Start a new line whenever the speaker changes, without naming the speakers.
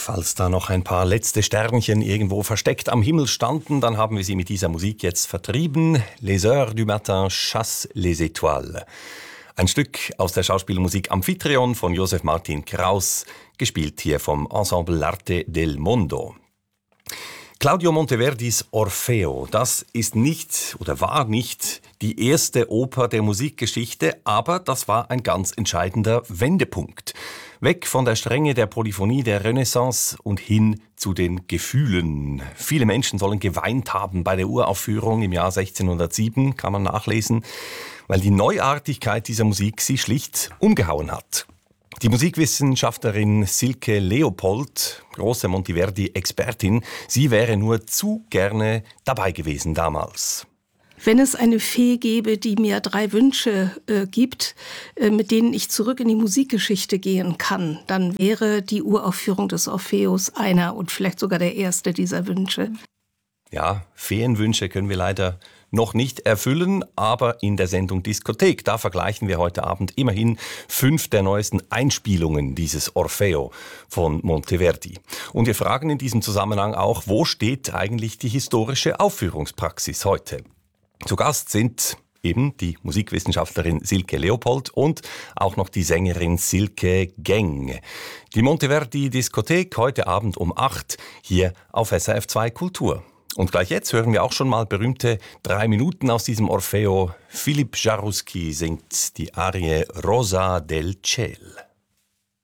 Falls da noch ein paar letzte Sternchen irgendwo versteckt am Himmel standen, dann haben wir sie mit dieser Musik jetzt vertrieben. Les Heures du Matin chassent les étoiles. Ein Stück aus der Schauspielmusik Amphitryon von Joseph Martin Kraus, gespielt hier vom Ensemble L'Arte del Mondo. Claudio Monteverdis Orfeo, das ist nicht oder war nicht die erste Oper der Musikgeschichte, aber das war ein ganz entscheidender Wendepunkt. Weg von der Strenge der Polyphonie der Renaissance und hin zu den Gefühlen. Viele Menschen sollen geweint haben bei der Uraufführung im Jahr 1607, kann man nachlesen, weil die Neuartigkeit dieser Musik sie schlicht umgehauen hat. Die Musikwissenschaftlerin Silke Leopold, große Monteverdi-Expertin, sie wäre nur zu gerne dabei gewesen damals.
Wenn es eine Fee gäbe, die mir 3 Wünsche gibt, mit denen ich zurück in die Musikgeschichte gehen kann, dann wäre die Uraufführung des Orpheus einer und vielleicht sogar der erste dieser Wünsche.
Ja, Feenwünsche können wir leider noch nicht erfüllen, aber in der Sendung Diskothek, da vergleichen wir heute Abend immerhin 5 der neuesten Einspielungen dieses Orfeo von Monteverdi. Und wir fragen in diesem Zusammenhang auch, wo steht eigentlich die historische Aufführungspraxis heute? Zu Gast sind eben die Musikwissenschaftlerin Silke Leopold und auch noch die Sängerin Silke Geng. Die Monteverdi-Diskothek heute Abend um 8 hier auf SRF 2 Kultur. Und gleich jetzt hören wir auch schon mal berühmte 3 Minuten aus diesem Orfeo. Philipp Jaruski singt die Arie Rosa del Ciel.